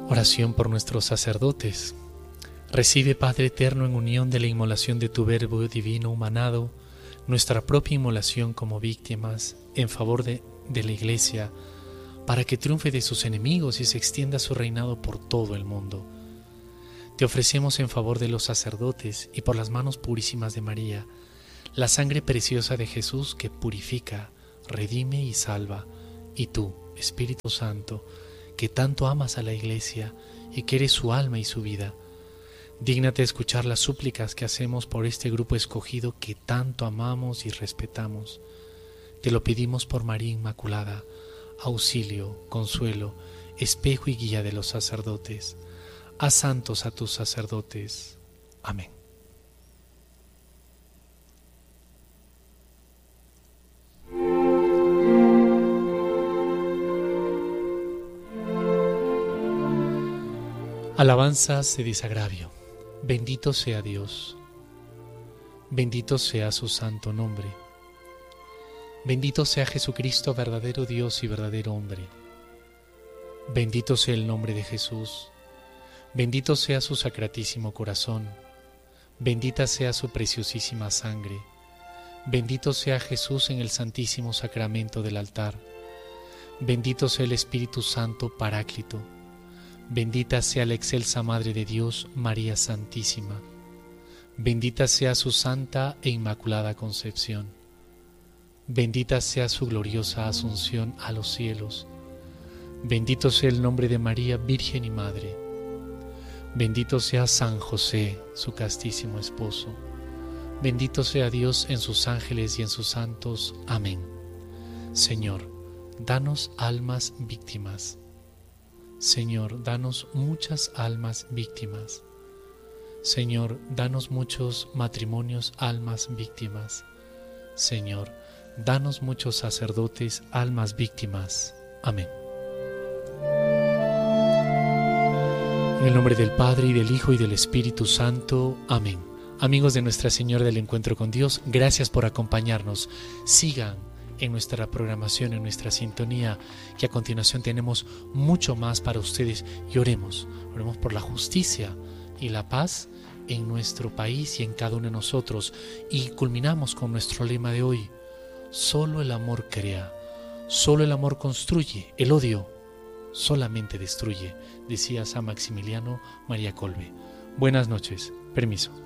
Oración por nuestros sacerdotes. Recibe, Padre eterno, en unión de la inmolación de tu Verbo divino humanado, nuestra propia inmolación como víctimas en favor de la Iglesia, para que triunfe de sus enemigos y se extienda su reinado por todo el mundo. Te ofrecemos en favor de los sacerdotes y por las manos purísimas de María, la sangre preciosa de Jesús que purifica, redime y salva, y tú, Espíritu Santo, que tanto amas a la Iglesia y que eres su alma y su vida, dígnate escuchar las súplicas que hacemos por este grupo escogido que tanto amamos y respetamos. Te lo pedimos por María Inmaculada, auxilio, consuelo, espejo y guía de los sacerdotes. Haz santos a tus sacerdotes. Amén. Alabanzas de desagravio. Bendito sea Dios. Bendito sea su santo nombre. Bendito sea Jesucristo, verdadero Dios y verdadero hombre. Bendito sea el nombre de Jesús. Bendito sea su sacratísimo corazón. Bendita sea su preciosísima sangre. Bendito sea Jesús en el santísimo sacramento del altar. Bendito sea el Espíritu Santo Paráclito. Bendita sea la excelsa Madre de Dios, María Santísima. Bendita sea su santa e inmaculada concepción. Bendita sea su gloriosa asunción a los cielos. Bendito sea el nombre de María, Virgen y Madre. Bendito sea San José, su castísimo esposo. Bendito sea Dios en sus ángeles y en sus santos. Amén. Señor, danos almas víctimas. Señor, danos muchas almas víctimas. Señor, danos muchos matrimonios, almas víctimas. Señor, danos muchos sacerdotes, almas víctimas. Amén. En el nombre del Padre, y del Hijo, y del Espíritu Santo. Amén. Amigos de Nuestra Señora del Encuentro con Dios, gracias por acompañarnos. Sigan en nuestra programación, en nuestra sintonía, que a continuación tenemos mucho más para ustedes, y oremos por la justicia y la paz en nuestro país y en cada uno de nosotros. Y culminamos con nuestro lema de hoy: solo el amor crea, solo el amor construye, el odio solamente destruye, decía San Maximiliano María Kolbe. Buenas noches, permiso.